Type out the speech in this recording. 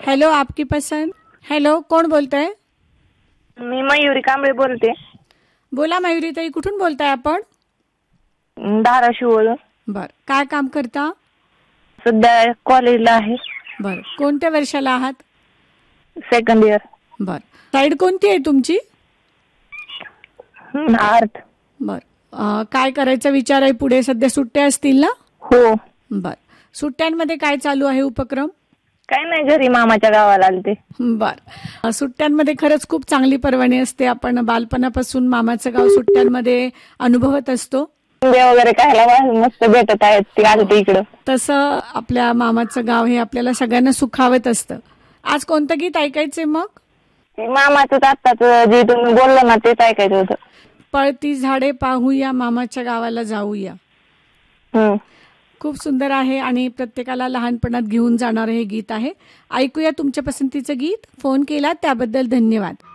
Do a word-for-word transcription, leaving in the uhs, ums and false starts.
Hello, आपकी पसंद. Hello, कोण बोलतंय? मी मयुरी कांबळे बोलते. बोला मयुरी ताई, कुठून बोलताय आपण? धाराशिववरून. बर, काय काम करता? सध्या कॉलेजला आहे. बर, कोणत्या वर्षाला आहात? Second year. बर, साईड कोणती आहे तुमची? आर्ट. बर, अं, काय करायचा विचार आहे पुढे? सध्या सुट्ट्या असतील ना? हो. बर, सुट्ट्यांमध्ये काय चालू आहे उपक्रम? काय नाही, घरी मामाच्या गावाला आलते. बर, सुट्ट्यांमध्ये खरंच खूप चांगली पर्वणी असते. आपण बालपणापासून मामाचं गाव सुट्ट्यांमध्ये अनुभवत असतो. आंबे वगैरे खायला मस्त भेटत आहेत, ती आलती इकडं. तसं आपल्या मामाचं गाव हे आपल्याला सगळ्यांना सुखावत असतं. आज कोणतं गीत ऐकायचे मग? मामाचं आत्ताच जे तुम्ही बोललो ना तेच ऐकायचं होतं. पळती झाडे पाहूया, मामाच्या गावाला जाऊया. हम्म. खूप सुंदर आहे आणि प्रत्येकाला लहानपणात घेऊन जाणारं हे गीत आहे. ऐकूया तुमच्या पसंतीचं गीत. फोन केला त्याबद्दल धन्यवाद.